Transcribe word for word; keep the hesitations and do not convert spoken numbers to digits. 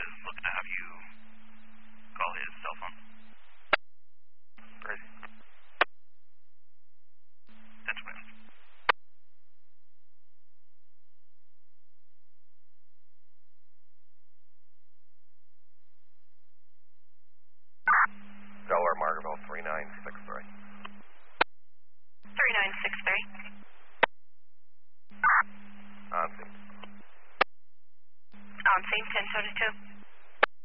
is looking to have you call his cell phone. Great. That's right. Delaware Margaretville three nine six three. three nine six three. On scene. On scene, ten seventy-two.